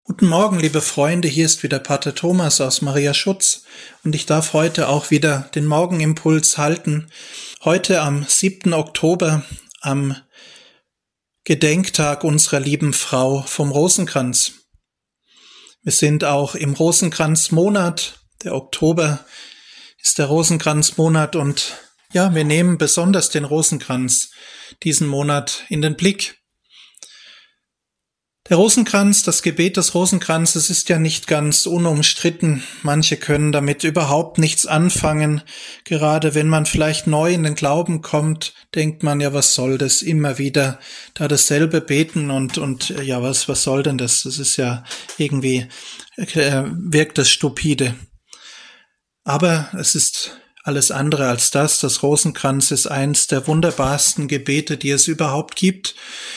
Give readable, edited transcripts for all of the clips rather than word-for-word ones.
Guten Morgen, liebe Freunde, hier ist wieder Pater Thomas aus Maria Schutz und ich darf heute auch wieder den Morgenimpuls halten. Heute am 7. Oktober, am Gedenktag unserer lieben Frau vom Rosenkranz. Wir sind auch im Rosenkranzmonat. Der Oktober ist der Rosenkranzmonat und ja, wir nehmen besonders den Rosenkranz diesen Monat in den Blick. Der Rosenkranz, das Gebet des Rosenkranzes ist ja nicht ganz unumstritten. Manche können damit überhaupt nichts anfangen. Gerade wenn man vielleicht neu in den Glauben kommt, denkt man ja, was soll das? Immer wieder da dasselbe beten und ja, was soll denn das? Das ist ja irgendwie, wirkt das stupide. Aber es ist alles andere als das. Das Rosenkranz ist eins der wunderbarsten Gebete, die es überhaupt gibt.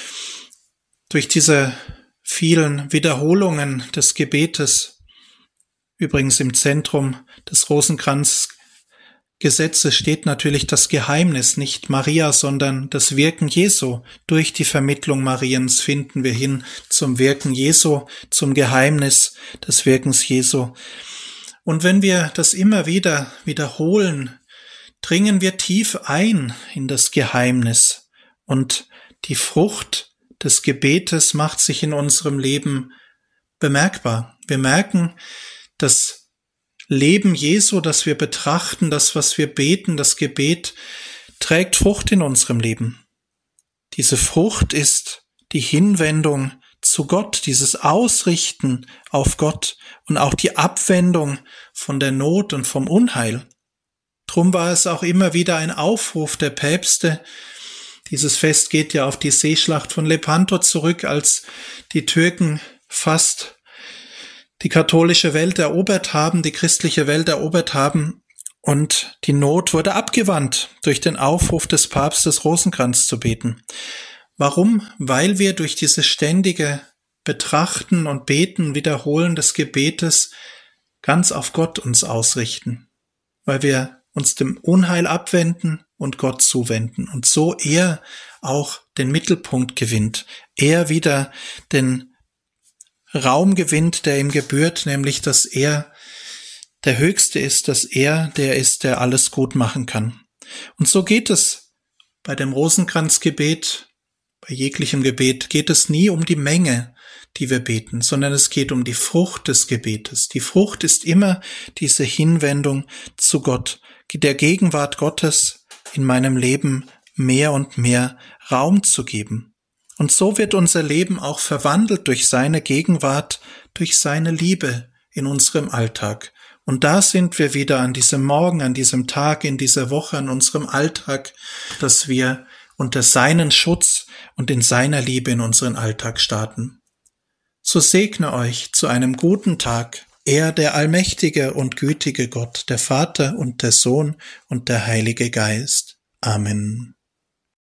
Durch diese vielen Wiederholungen des Gebetes, übrigens im Zentrum des Rosenkranzgesetzes steht natürlich das Geheimnis, nicht Maria, sondern das Wirken Jesu. Durch die Vermittlung Mariens finden wir hin zum Wirken Jesu, zum Geheimnis des Wirkens Jesu. Und wenn wir das immer wieder wiederholen, dringen wir tief ein in das Geheimnis und die Frucht des Gebetes macht sich in unserem Leben bemerkbar. Wir merken, das Leben Jesu, das wir betrachten, das, was wir beten, das Gebet, trägt Frucht in unserem Leben. Diese Frucht ist die Hinwendung zu Gott, dieses Ausrichten auf Gott und auch die Abwendung von der Not und vom Unheil. Drum war es auch immer wieder ein Aufruf der Päpste. Dieses Fest geht ja auf die Seeschlacht von Lepanto zurück, als die Türken fast die katholische Welt erobert haben, die christliche Welt erobert haben und die Not wurde abgewandt durch den Aufruf des Papstes, Rosenkranz zu beten. Warum? Weil wir durch dieses ständige Betrachten und Beten, Wiederholen des Gebetes ganz auf Gott uns ausrichten, weil wir uns dem Unheil abwenden und Gott zuwenden und so er auch den Mittelpunkt gewinnt, er wieder den Raum gewinnt, der ihm gebührt, nämlich dass er der Höchste ist, dass er der ist, der alles gut machen kann. Und so geht es bei dem Rosenkranzgebet, bei jeglichem Gebet geht es nie um die Menge, die wir beten, sondern es geht um die Frucht des Gebetes. Die Frucht ist immer diese Hinwendung zu Gott, der Gegenwart Gottes in meinem Leben mehr und mehr Raum zu geben. Und so wird unser Leben auch verwandelt durch seine Gegenwart, durch seine Liebe in unserem Alltag. Und da sind wir wieder an diesem Morgen, an diesem Tag, in dieser Woche, an unserem Alltag, dass wir unter seinen Schutz und in seiner Liebe in unseren Alltag starten. So segne euch zu einem guten Tag, er, der allmächtige und gütige Gott, der Vater und der Sohn und der Heilige Geist. Amen.